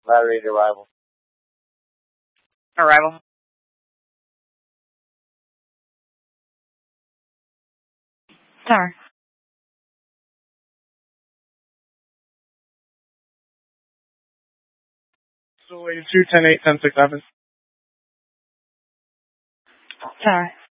Ladder 8 arrival. Arrival. Tower. So 82, 10, 8, 10, 6, 7. Tower.